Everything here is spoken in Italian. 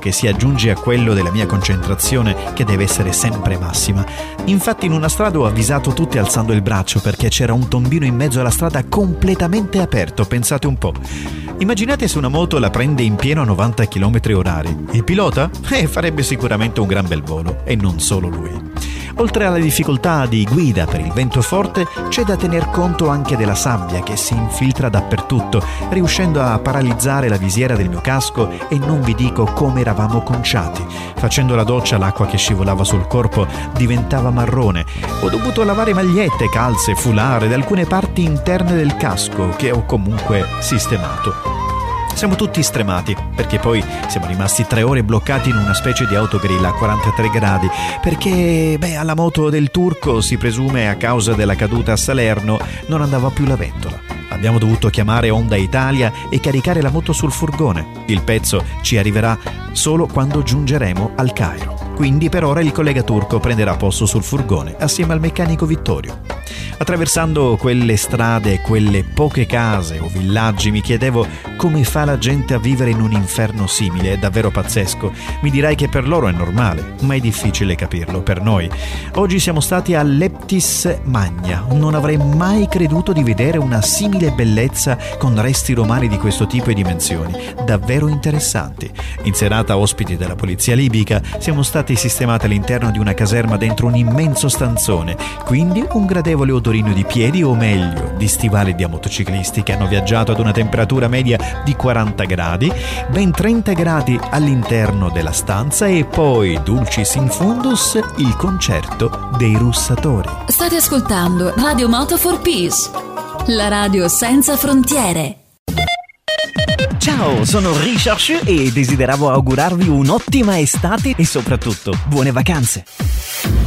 che si aggiunge a quello della mia concentrazione, che deve essere sempre massima. Infatti in una strada ho avvisato tutti alzando il braccio perché c'era un tombino in mezzo alla strada completamente aperto, pensate un po'. Immaginate se una moto la prende in pieno a 90 km/h. Il pilota? Farebbe sicuramente un gran bel volo, e non solo lui. Oltre alla difficoltà di guida per il vento forte, c'è da tener conto anche della sabbia che si infiltra dappertutto, riuscendo a paralizzare la visiera del mio casco, e non vi dico come eravamo conciati. Facendo la doccia, l'acqua che scivolava sul corpo diventava marrone. Ho dovuto lavare magliette, calze, foulard ed alcune parti interne del casco che ho comunque sistemato. Siamo tutti stremati, perché poi siamo rimasti 3 ore bloccati in una specie di autogrill a 43 gradi, perché alla moto del turco, si presume a causa della caduta a Salerno, non andava più la ventola. Abbiamo dovuto chiamare Honda Italia e caricare la moto sul furgone. Il pezzo ci arriverà solo quando giungeremo al Cairo. Quindi per ora il collega turco prenderà posto sul furgone assieme al meccanico Vittorio. Attraversando quelle strade, quelle poche case o villaggi, mi chiedevo come fa la gente a vivere in un inferno simile. È davvero pazzesco. Mi dirai che per loro è normale, ma è difficile capirlo per noi. Oggi siamo stati a Leptis Magna. Non avrei mai creduto di vedere una simile bellezza con resti romani di questo tipo e dimensioni. Davvero interessanti. In serata, ospiti della polizia libica, siamo stati sistemati all'interno di una caserma dentro un immenso stanzone. Quindi un gradevole odorino di piedi, o meglio di stivali da motociclisti che hanno viaggiato ad una temperatura media di 40 gradi, ben 30 gradi all'interno della stanza, e poi dulcis in fundus il concerto dei russatori. State ascoltando Radio Moto for Peace, la radio senza frontiere. Ciao, sono Richard Schu e desideravo augurarvi un'ottima estate e soprattutto buone vacanze.